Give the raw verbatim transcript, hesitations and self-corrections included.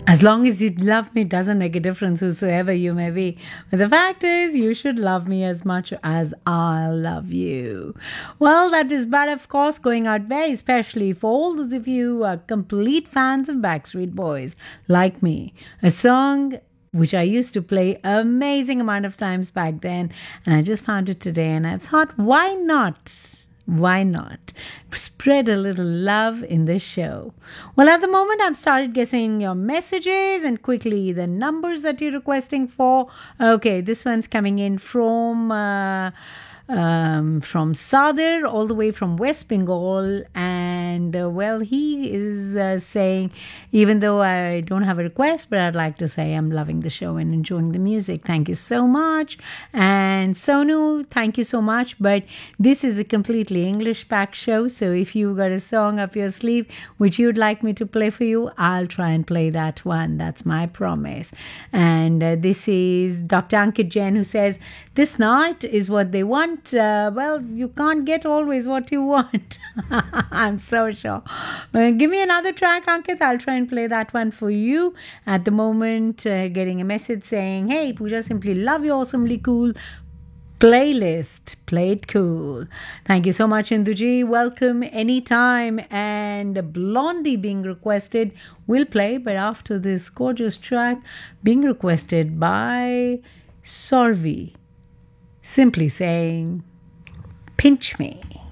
As long as you love me, doesn't make a difference whosoever you may be. But the fact is, you should love me as much as I love you. Well, that is bad, of course, going out very especially for all those of you who are complete fans of Backstreet Boys, like me. A song which I used to play amazing amount of times back then, and I just found it today, and I thought, why not? Why not spread a little love in the show? Well, at the moment, I've started guessing your messages and quickly the numbers that you're requesting for. Okay, this one's coming in from uh, um, from Sadir, all the way from West Bengal, and uh, well, he is uh, saying, even though I don't have a request, but I'd like to say I'm loving the show and enjoying the music. Thank you so much. And Sonu, thank you so much. But this is a completely English-packed show, so if you got a song up your sleeve which you'd like me to play for you, I'll try and play that one. That's my promise. And uh, this is Doctor Ankit Jain, who says, this night is what they want. Uh, well, you can't get always what you want. I'm so sure. Well, give me another track, Ankit. I'll try and play that one for you. At the moment, uh, getting a message saying, hey, Pooja, simply love your awesomely cool playlist. Play it cool. Thank you so much, Induji. Welcome anytime. And Blondie being requested will play, but after this gorgeous track being requested by Sorvi, simply saying, pinch me.